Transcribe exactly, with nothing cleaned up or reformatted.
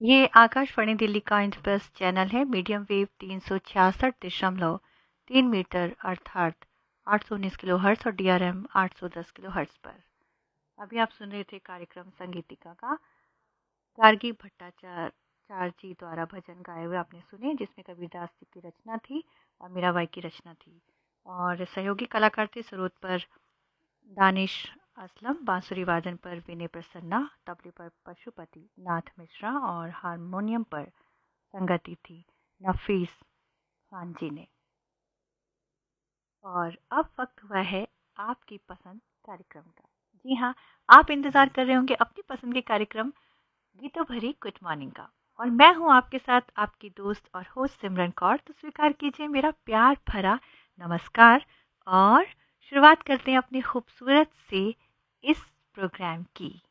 ये आकाशवाणी दिल्ली का enterprise channel है। मीडियम वेव तीन सौ छियासठ दशमलव तीन मीटर अर्थात आठ सौ उन्नीस किलो हर्ट्स और डी आर एम आठ सौ दस किलो हर्ट्स पर। अभी आप सुन रहे थे कार्यक्रम संगीतिका का। गार्गी भट्टाचार्य जी द्वारा भजन गाए हुए आपने सुने, जिसमें कबीरदास जी की रचना थी और मीराबाई की रचना थी। और सहयोगी कलाकार थे सरोद पर दानिश असलम, बांसुरी वादन पर विनय प्रसन्ना, तबले पर पशुपति नाथ मिश्रा और हारमोनियम पर संगति थी नफीस खान जी ने। और अब वक्त हुआ है आपकी पसंद कार्यक्रम का। जी हाँ, आप इंतज़ार कर रहे होंगे अपनी पसंद के कार्यक्रम गीतों भरी गुड मॉर्निंग का। और मैं हूँ आपके साथ आपकी दोस्त और होस्ट सिमरन कौर। तो स्वीकार कीजिए मेरा प्यार भरा नमस्कार और शुरुआत करते हैं अपनी खूबसूरत से इस प्रोग्राम की।